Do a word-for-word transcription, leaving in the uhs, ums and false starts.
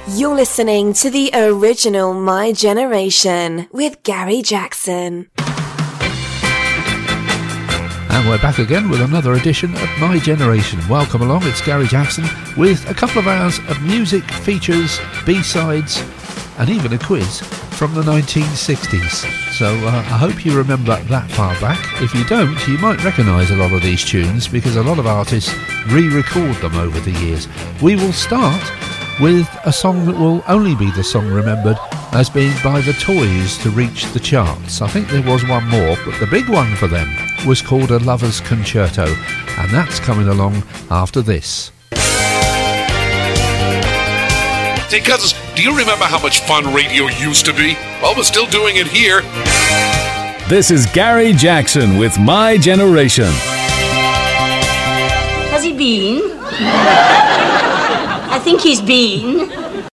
You're listening to the original My Generation with Gary Jackson. And we're back again with another edition of My Generation. Welcome along, it's Gary Jackson with a couple of hours of music, features, B-sides and even a quiz from the nineteen sixties. So uh, I hope you remember that far back. If you don't, you might recognise a lot of these tunes because a lot of artists re-record them over the years. We will start with a song that will only be the song remembered as being by the Toys to reach the charts. I think there was one more, but the big one for them was called A Lover's Concerto, and that's coming along after this. Hey cousins, do you remember how much fun radio used to be? Well, we're still doing it here. This is Gary Jackson with My Generation. Has he been? I think he's been.